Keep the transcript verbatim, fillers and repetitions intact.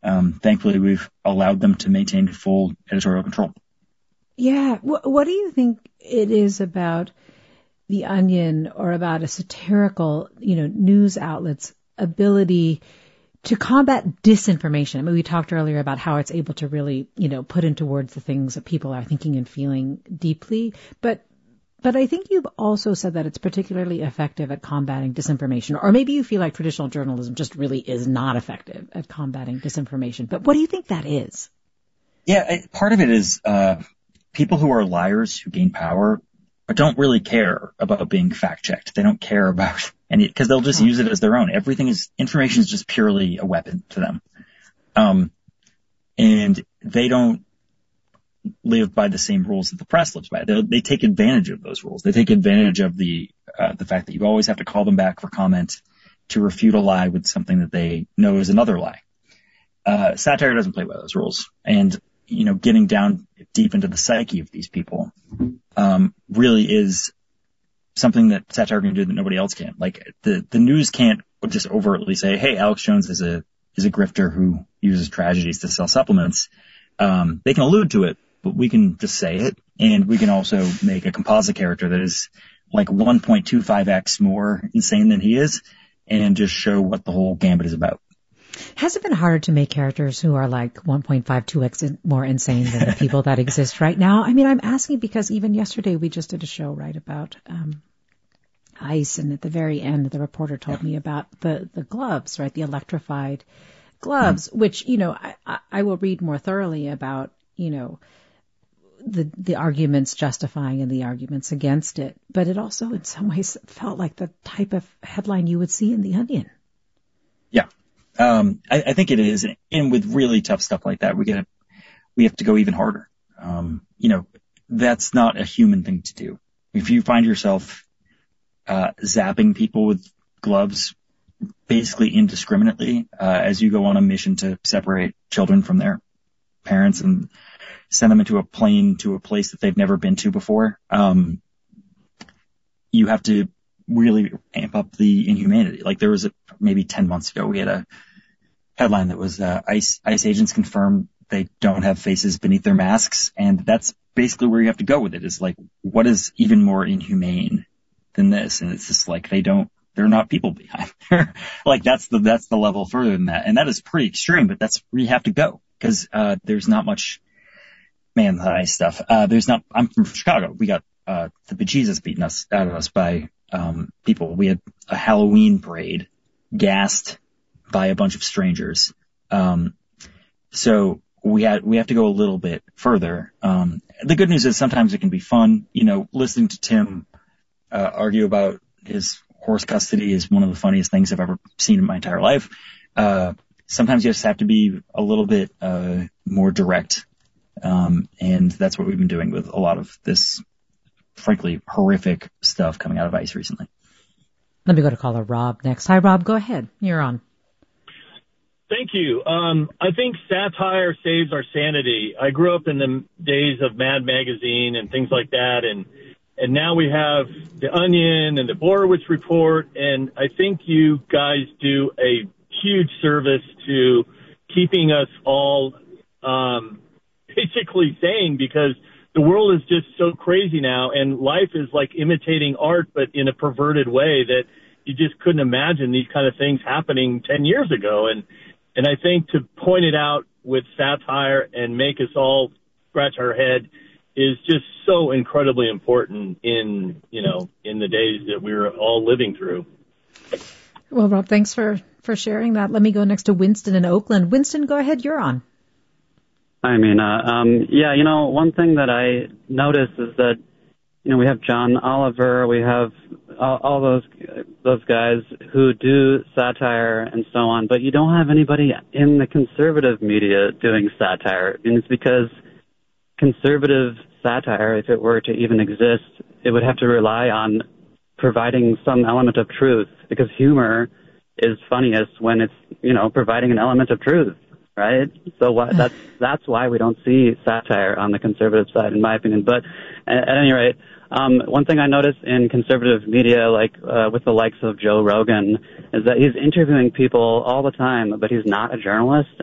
Um, thankfully, we've allowed them to maintain full editorial control. Yeah. What, what do you think it is about The Onion or about a satirical, you know, news outlet's ability to combat disinformation? I mean, we talked earlier about how it's able to really, you know, put into words the things that people are thinking and feeling deeply. But, but I think you've also said that it's particularly effective at combating disinformation, or maybe you feel like traditional journalism just really is not effective at combating disinformation. But what do you think that is? Yeah, part of it is, uh, people who are liars who gain power but don't really care about being fact checked. They don't care about any, because they'll just use it as their own. Everything is, information is just purely a weapon to them. Um, and they don't live by the same rules that the press lives by. They, they take advantage of those rules. They take advantage of the, uh, the fact that you always have to call them back for comment to refute a lie with something that they know is another lie. Uh, satire doesn't play by those rules. And, you know, getting down deep into the psyche of these people, um, really is something that satire can do that nobody else can. Like, the, the news can't just overtly say, hey, Alex Jones is a, is a grifter who uses tragedies to sell supplements. Um, they can allude to it, but we can just say it. And we can also make a composite character that is like one point two five x more insane than he is, and just show what the whole gambit is about. Has it been harder to make characters who are like one point five two x more insane than the people that exist right now? I mean, I'm asking because even yesterday we just did a show, right, about um ICE, and at the very end, the reporter told yeah. me about the, the gloves, right, the electrified gloves, mm-hmm. which, you know, I, I will read more thoroughly about, you know, the the arguments justifying and the arguments against it. But it also, in some ways, felt like the type of headline you would see in The Onion. Yeah. Um, I, I think it is. And with really tough stuff like that, we get, we have to go even harder. Um, you know, that's not a human thing to do. If you find yourself, uh, zapping people with gloves basically indiscriminately, uh, as you go on a mission to separate children from their parents and send them into a plane to a place that they've never been to before, um, you have to really amp up the inhumanity. Like, there was a, maybe ten months ago, we had a headline that was, uh, ICE, ICE agents confirm they don't have faces beneath their masks. And that's basically where you have to go with it, is like, what is even more inhumane than this? And it's just like, they don't, they're not people behind there. Like, that's the, that's the level further than that. And that is pretty extreme, but that's where you have to go. Cause, uh, there's not much, man, the ICE stuff. Uh, there's not, I'm from Chicago. We got, uh, the bejesus beaten us out of us by, um, people. We had a Halloween parade gassed by a bunch of strangers. Um, so we had, we have to go a little bit further. Um, the good news is sometimes it can be fun. You know, listening to Tim, uh, argue about his horse custody is one of the funniest things I've ever seen in my entire life. Uh, sometimes you just have to be a little bit, uh, more direct. Um, and that's what we've been doing with a lot of this, frankly, horrific stuff coming out of ICE recently. Let me go to caller Rob next. Hi, Rob. Go ahead. You're on. Thank you. Um, I think satire saves our sanity. I grew up in the days of Mad Magazine and things like that, and and now we have The Onion and the Borowitz Report, and I think you guys do a huge service to keeping us all um, basically sane, because the world is just so crazy now, and life is like imitating art, but in a perverted way that you just couldn't imagine these kind of things happening ten years ago. And and I think to point it out with satire and make us all scratch our head is just so incredibly important in, you know, in the days that we're all living through. Well, Rob, thanks for, for sharing that. Let me go next to Winston in Oakland. Winston, go ahead. You're on. I mean, uh, um, yeah, you know, one thing that I noticed is that, you know, we have John Oliver, we have all, all those those guys who do satire and so on, but you don't have anybody in the conservative media doing satire. And it's because conservative satire, if it were to even exist, it would have to rely on providing some element of truth, because humor is funniest when it's, you know, providing an element of truth. Right? So why, that's that's why we don't see satire on the conservative side, in my opinion. But at, at any rate, um, one thing I noticed in conservative media, like uh, with the likes of Joe Rogan, is that he's interviewing people all the time, but he's not a journalist.